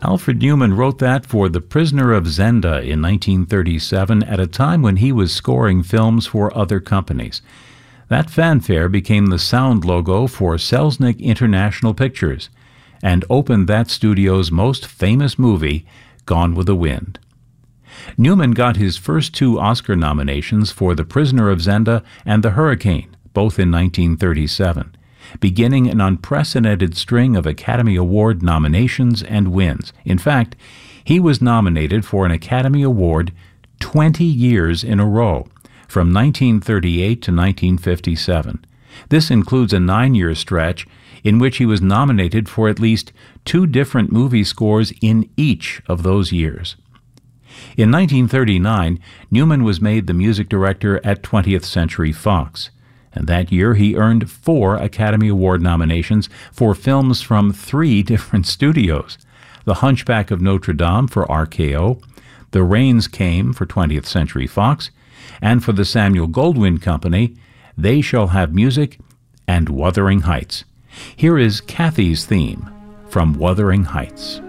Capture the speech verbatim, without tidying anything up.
Alfred Newman wrote that for The Prisoner of Zenda in nineteen thirty-seven at a time when he was scoring films for other companies. That fanfare became the sound logo for Selznick International Pictures and opened that studio's most famous movie, Gone with the Wind. Newman got his first two Oscar nominations for The Prisoner of Zenda and The Hurricane, both in nineteen thirty-seven, beginning an unprecedented string of Academy Award nominations and wins. In fact, he was nominated for an Academy Award twenty years in a row, from nineteen thirty-eight to nineteen fifty-seven. This includes a nine-year stretch in which he was nominated for at least two different movie scores in each of those years. In nineteen thirty-nine, Newman was made the music director at twentieth Century Fox, and that year he earned four Academy Award nominations for films from three different studios: The Hunchback of Notre Dame for R K O, The Rains Came for twentieth Century Fox, and for the Samuel Goldwyn Company, They Shall Have Music and Wuthering Heights. Here is Kathy's theme from Wuthering Heights.